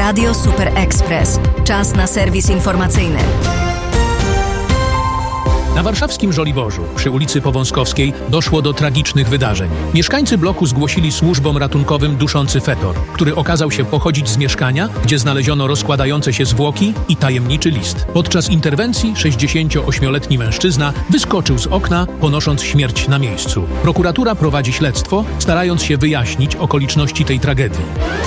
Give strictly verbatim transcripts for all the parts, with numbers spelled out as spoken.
Radio Super Express. Czas na serwis informacyjny. Na warszawskim Żoliborzu, przy ulicy Powązkowskiej, doszło do tragicznych wydarzeń. Mieszkańcy bloku zgłosili służbom ratunkowym duszący fetor, który okazał się pochodzić z mieszkania, gdzie znaleziono rozkładające się zwłoki i tajemniczy list. Podczas interwencji sześćdziesięcioośmioletni mężczyzna wyskoczył z okna, ponosząc śmierć na miejscu. Prokuratura prowadzi śledztwo, starając się wyjaśnić okoliczności tej tragedii.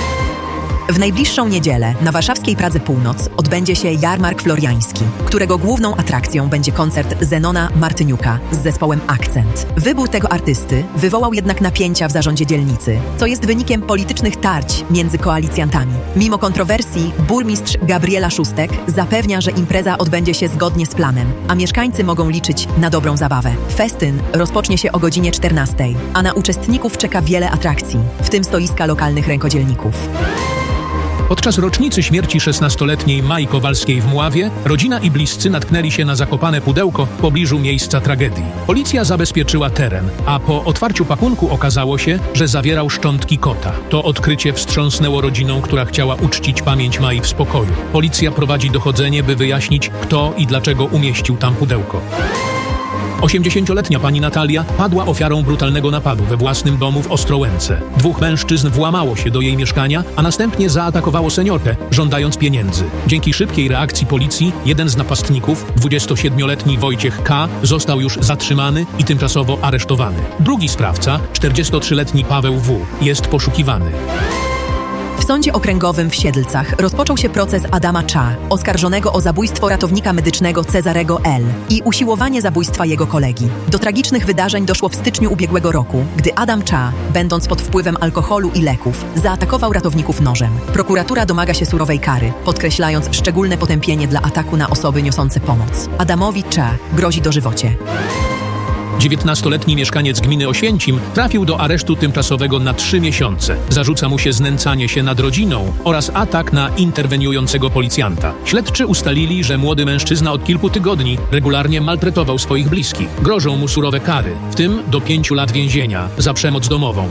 W najbliższą niedzielę na warszawskiej Pradze Północ odbędzie się jarmark floriański, którego główną atrakcją będzie koncert Zenona Martyniuka z zespołem Akcent. Wybór tego artysty wywołał jednak napięcia w zarządzie dzielnicy, co jest wynikiem politycznych tarć między koalicjantami. Mimo kontrowersji burmistrz Gabriela Szóstek zapewnia, że impreza odbędzie się zgodnie z planem, a mieszkańcy mogą liczyć na dobrą zabawę. Festyn rozpocznie się o godzinie czternastej, a na uczestników czeka wiele atrakcji, w tym stoiska lokalnych rękodzielników. Podczas rocznicy śmierci szesnastoletniej Mai Kowalskiej w Mławie rodzina i bliscy natknęli się na zakopane pudełko w pobliżu miejsca tragedii. Policja zabezpieczyła teren, a po otwarciu pakunku okazało się, że zawierał szczątki kota. To odkrycie wstrząsnęło rodziną, która chciała uczcić pamięć Mai w spokoju. Policja prowadzi dochodzenie, by wyjaśnić, kto i dlaczego umieścił tam pudełko. osiemdziesięcioletnia pani Natalia padła ofiarą brutalnego napadu we własnym domu w Ostrołęce. Dwóch mężczyzn włamało się do jej mieszkania, a następnie zaatakowało seniorkę, żądając pieniędzy. Dzięki szybkiej reakcji policji jeden z napastników, dwudziestosiedmioletni Wojciech K., został już zatrzymany i tymczasowo aresztowany. Drugi sprawca, czterdziestotrzyletni Paweł W., jest poszukiwany. W sądzie okręgowym w Siedlcach rozpoczął się proces Adama Cza, oskarżonego o zabójstwo ratownika medycznego Cezarego L. i usiłowanie zabójstwa jego kolegi. Do tragicznych wydarzeń doszło w styczniu ubiegłego roku, gdy Adam Cza, będąc pod wpływem alkoholu i leków, zaatakował ratowników nożem. Prokuratura domaga się surowej kary, podkreślając szczególne potępienie dla ataku na osoby niosące pomoc. Adamowi Cza grozi dożywocie. dziewiętnastoletni mieszkaniec gminy Oświęcim trafił do aresztu tymczasowego na trzy miesiące. Zarzuca mu się znęcanie się nad rodziną oraz atak na interweniującego policjanta. Śledczy ustalili, że młody mężczyzna od kilku tygodni regularnie maltretował swoich bliskich. Grożą mu surowe kary, w tym do pięciu lat więzienia za przemoc domową.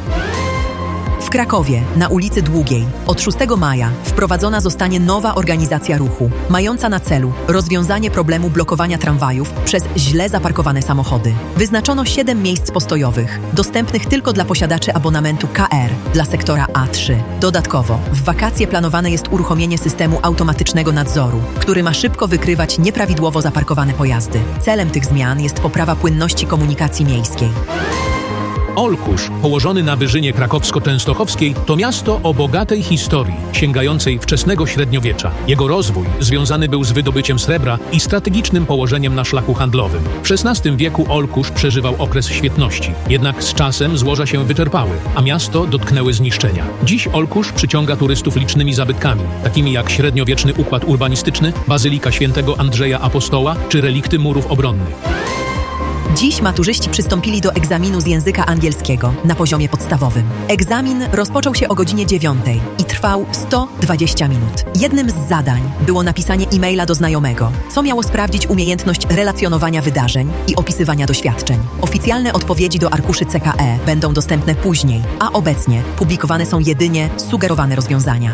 W Krakowie, na ulicy Długiej, od szóstego maja wprowadzona zostanie nowa organizacja ruchu, mająca na celu rozwiązanie problemu blokowania tramwajów przez źle zaparkowane samochody. Wyznaczono siedem miejsc postojowych, dostępnych tylko dla posiadaczy abonamentu K R dla sektora A trzy. Dodatkowo, w wakacje planowane jest uruchomienie systemu automatycznego nadzoru, który ma szybko wykrywać nieprawidłowo zaparkowane pojazdy. Celem tych zmian jest poprawa płynności komunikacji miejskiej. Olkusz, położony na wyżynie krakowsko-częstochowskiej, to miasto o bogatej historii, sięgającej wczesnego średniowiecza. Jego rozwój związany był z wydobyciem srebra i strategicznym położeniem na szlaku handlowym. W szesnastym wieku Olkusz przeżywał okres świetności. Jednak z czasem złoża się wyczerpały, a miasto dotknęły zniszczenia. Dziś Olkusz przyciąga turystów licznymi zabytkami, takimi jak średniowieczny układ urbanistyczny, bazylika świętego Andrzeja Apostoła czy relikty murów obronnych. Dziś maturzyści przystąpili do egzaminu z języka angielskiego na poziomie podstawowym. Egzamin rozpoczął się o godzinie dziewiątej i trwał sto dwadzieścia minut. Jednym z zadań było napisanie e-maila do znajomego, co miało sprawdzić umiejętność relacjonowania wydarzeń i opisywania doświadczeń. Oficjalne odpowiedzi do arkuszy C K E będą dostępne później, a obecnie publikowane są jedynie sugerowane rozwiązania.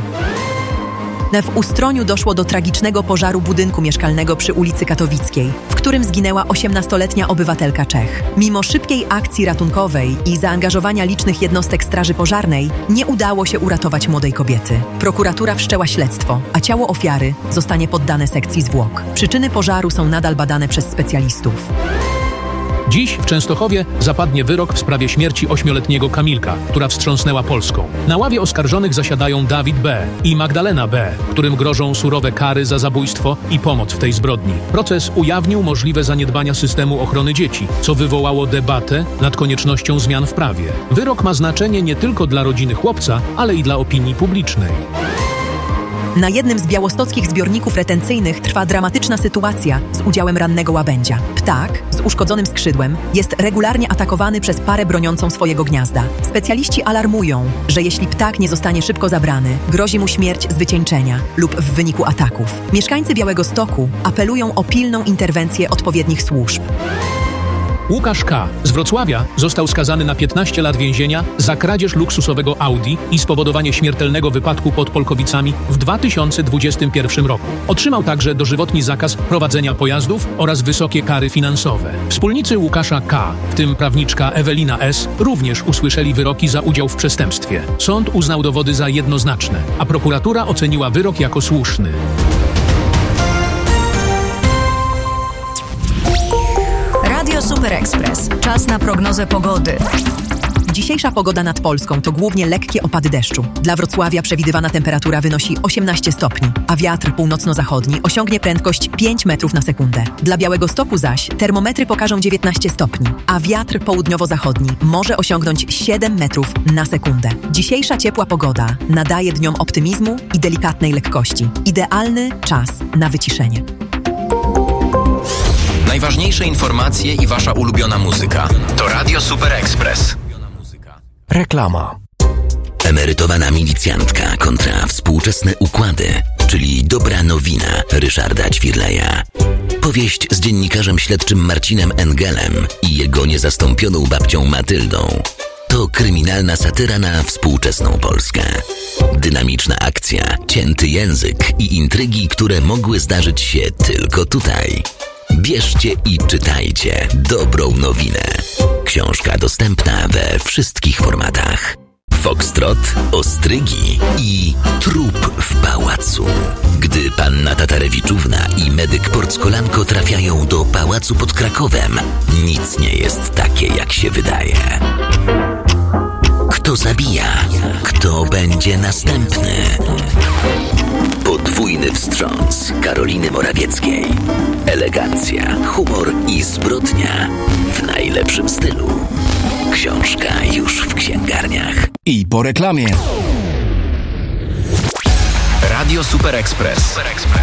W Ustroniu doszło do tragicznego pożaru budynku mieszkalnego przy ulicy Katowickiej, w którym zginęła osiemnastoletnia obywatelka Czech. Mimo szybkiej akcji ratunkowej i zaangażowania licznych jednostek straży pożarnej, nie udało się uratować młodej kobiety. Prokuratura wszczęła śledztwo, a ciało ofiary zostanie poddane sekcji zwłok. Przyczyny pożaru są nadal badane przez specjalistów. Dziś w Częstochowie zapadnie wyrok w sprawie śmierci ośmioletniego Kamilka, która wstrząsnęła Polską. Na ławie oskarżonych zasiadają Dawid B. i Magdalena B., którym grożą surowe kary za zabójstwo i pomoc w tej zbrodni. Proces ujawnił możliwe zaniedbania systemu ochrony dzieci, co wywołało debatę nad koniecznością zmian w prawie. Wyrok ma znaczenie nie tylko dla rodziny chłopca, ale i dla opinii publicznej. Na jednym z białostockich zbiorników retencyjnych trwa dramatyczna sytuacja z udziałem rannego łabędzia. Ptak z uszkodzonym skrzydłem jest regularnie atakowany przez parę broniącą swojego gniazda. Specjaliści alarmują, że jeśli ptak nie zostanie szybko zabrany, grozi mu śmierć z wycieńczenia lub w wyniku ataków. Mieszkańcy Białegostoku apelują o pilną interwencję odpowiednich służb. Łukasz K. z Wrocławia został skazany na piętnaście lat więzienia za kradzież luksusowego Audi i spowodowanie śmiertelnego wypadku pod Polkowicami w dwa tysiące dwudziestym pierwszym roku. Otrzymał także dożywotni zakaz prowadzenia pojazdów oraz wysokie kary finansowe. Wspólnicy Łukasza K., w tym prawniczka Ewelina S., również usłyszeli wyroki za udział w przestępstwie. Sąd uznał dowody za jednoznaczne, a prokuratura oceniła wyrok jako słuszny. Radio Super Express. Czas na prognozę pogody. Dzisiejsza pogoda nad Polską to głównie lekkie opady deszczu. Dla Wrocławia przewidywana temperatura wynosi osiemnaście stopni, a wiatr północno-zachodni osiągnie prędkość pięć metrów na sekundę. Dla Białegostoku zaś termometry pokażą dziewiętnaście stopni, a wiatr południowo-zachodni może osiągnąć siedem metrów na sekundę. Dzisiejsza ciepła pogoda nadaje dniom optymizmu i delikatnej lekkości. Idealny czas na wyciszenie. Najważniejsze informacje i wasza ulubiona muzyka. To Radio Super Express. Reklama. Emerytowana milicjantka kontra współczesne układy, czyli dobra nowina Ryszarda Ćwirleja. Powieść z dziennikarzem śledczym Marcinem Engelem i jego niezastąpioną babcią Matyldą. To kryminalna satyra na współczesną Polskę. Dynamiczna akcja, cięty język i intrygi, które mogły zdarzyć się tylko tutaj. Bierzcie i czytajcie dobrą nowinę. Książka dostępna we wszystkich formatach. Foxtrot, ostrygi i trup w pałacu. Gdy panna Tatarewiczówna i medyk Porckolanko trafiają do pałacu pod Krakowem, nic nie jest takie, jak się wydaje. Kto zabija? Kto będzie następny? Podwójny wstrząs Karoliny Morawieckiej. Elegancja, humor i zbrodnia w najlepszym stylu. Książka już w księgarniach. I po reklamie. Radio Super Express.